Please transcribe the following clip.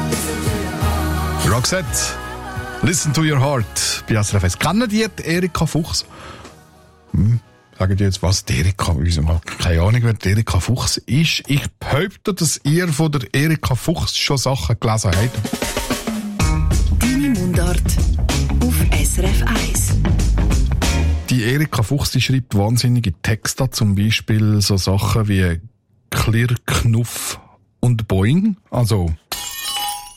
Roxette, Listen to your heart bei SRF 1. Kennen die Erika Fuchs? Sagen die jetzt was? Die Erika, keine Ahnung, wer die Erika Fuchs ist. Ich behaupte, dass ihr von der Erika Fuchs schon Sachen gelesen habt. Deine Mundart auf SRF 1. Die Erika Fuchs, die schreibt wahnsinnige Texte, zum Beispiel so Sachen wie Klirr, Knuff und Boing. Also